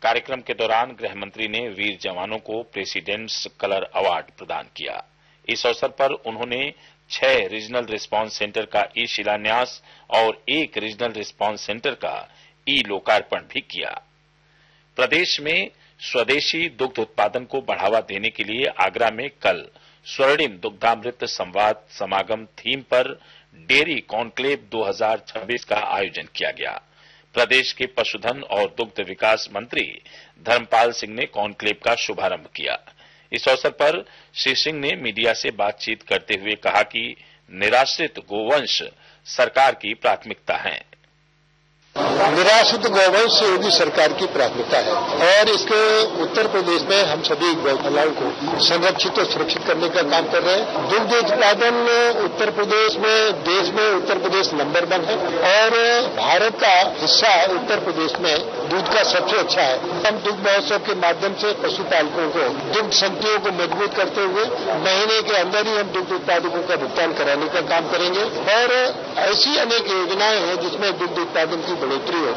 कार्यक्रम के दौरान गृह मंत्री ने वीर जवानों को प्रेसिडेंट्स कलर अवार्ड प्रदान किया। इस अवसर पर उन्होंने 6 रीजनल रिस्पांस सेंटर का ई शिलान्यास और 1 रीजनल रिस्पांस सेंटर का ई लोकार्पण भी किया। प्रदेश में स्वदेशी दुग्ध उत्पादन को बढ़ावा देने के लिए आगरा में कल स्वर्णिम दुग्धामृत संवाद समागम थीम पर डेयरी कॉन्क्लेव 2026 का आयोजन किया गया। प्रदेश के पशुधन और दुग्ध विकास मंत्री धर्मपाल सिंह ने कॉन्क्लेव का शुभारंभ किया। इस अवसर पर श्री सिंह ने मीडिया से बातचीत करते हुए कहा कि निराश्रित गोवंश सरकार की प्राथमिकता है। निराश्रित गौवंश योगी सरकार की प्राथमिकता है और इसके उत्तर प्रदेश में हम सभी गौशालाओं को संरक्षित और सुरक्षित करने का काम कर रहे हैं। दुग्ध उत्पादन उत्तर प्रदेश में देश में उत्तर प्रदेश नंबर 1 है और भारत का हिस्सा उत्तर प्रदेश में दूध का सबसे अच्छा है। हम दुग्ध महोत्सव के माध्यम से पशुपालकों को दुग्ध संघियों को मजबूत करते हुए महीने के अंदर ही हम दुग्ध उत्पादकों का भुगतान कराने का काम करेंगे और ऐसी अनेक योजनाएं हैं जिसमें दुग्ध उत्पादन की बढ़ोतरी हो।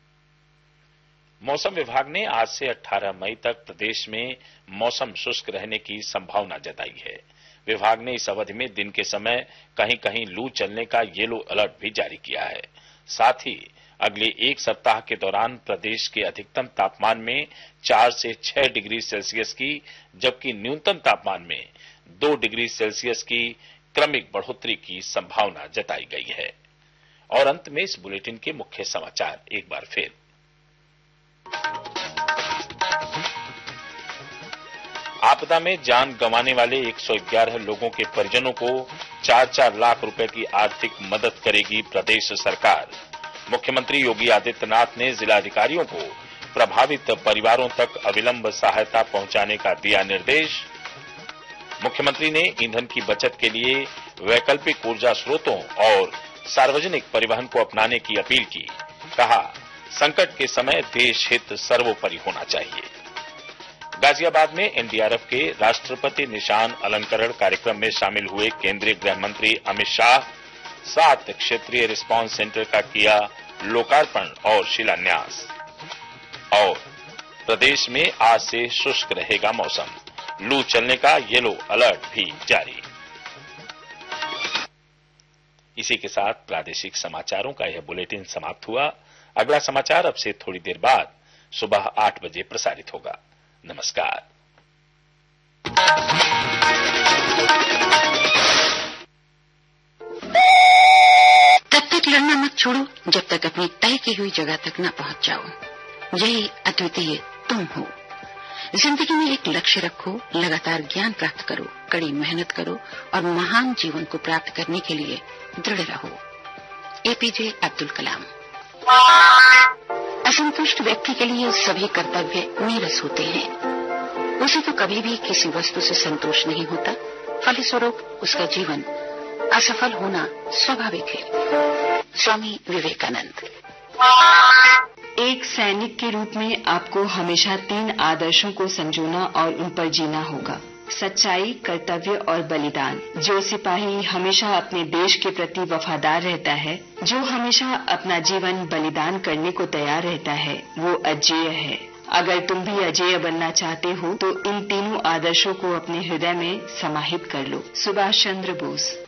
मौसम विभाग ने आज से 18 मई तक प्रदेश में मौसम शुष्क रहने की संभावना जताई है। विभाग ने इस अवधि में दिन के समय कहीं कहीं लू चलने का येलो अलर्ट भी जारी किया है। साथ ही अगले 1 सप्ताह के दौरान प्रदेश के अधिकतम तापमान में 4 से 6 डिग्री सेल्सियस की जबकि न्यूनतम तापमान में 2 डिग्री सेल्सियस की क्रमिक बढ़ोतरी की संभावना जताई गई है। और अंत में इस बुलेटिन के मुख्य समाचार एक बार फिर। आपदा में जान गंवाने वाले 111 लोगों के परिजनों को 4-4 लाख रुपए की आर्थिक मदद करेगी प्रदेश सरकार। मुख्यमंत्री योगी आदित्यनाथ ने जिलाधिकारियों को प्रभावित परिवारों तक अविलंब सहायता पहुंचाने का दिया निर्देश। मुख्यमंत्री ने ईंधन की बचत के लिए वैकल्पिक ऊर्जा स्रोतों और सार्वजनिक परिवहन को अपनाने की अपील की। कहा, संकट के समय देश हित सर्वोपरि होना चाहिए। गाजियाबाद में एनडीआरएफ के राष्ट्रपति निशान अलंकरण कार्यक्रम में शामिल हुए केंद्रीय गृह मंत्री अमित शाह 7 क्षेत्रीय रिस्पांस सेंटर का किया लोकार्पण और शिलान्यास। और प्रदेश में आज से शुष्क रहेगा मौसम, लू चलने का येलो अलर्ट भी जारी। इसी के साथ प्रादेशिक समाचारों का यह बुलेटिन समाप्त हुआ। अगला समाचार अब से थोड़ी देर बाद सुबह 8 बजे प्रसारित होगा। नमस्कार। तब तक लड़ना मत छोड़ो जब तक अपनी तय की हुई जगह तक न पहुंच जाओ। यही अद्वितीय तुम हो। जिंदगी में एक लक्ष्य रखो, लगातार ज्ञान प्राप्त करो, कड़ी मेहनत करो और महान जीवन को प्राप्त करने के लिए दृढ़ रहो। एपीजे अब्दुल कलाम। असंतुष्ट व्यक्ति के लिए सभी कर्तव्य नीरस होते हैं। उसे तो कभी भी किसी वस्तु से संतोष नहीं होता, फलस्वरूप उसका जीवन असफल होना स्वाभाविक है। स्वामी विवेकानंद। एक सैनिक के रूप में आपको हमेशा 3 आदर्शों को संजोना और उन पर जीना होगा: सच्चाई, कर्तव्य और बलिदान। जो सिपाही हमेशा अपने देश के प्रति वफादार रहता है, जो हमेशा अपना जीवन बलिदान करने को तैयार रहता है, वो अजेय है। अगर तुम भी अजेय बनना चाहते हो तो इन तीनों आदर्शों को अपने हृदय में समाहित कर लो। सुभाष चंद्र बोस।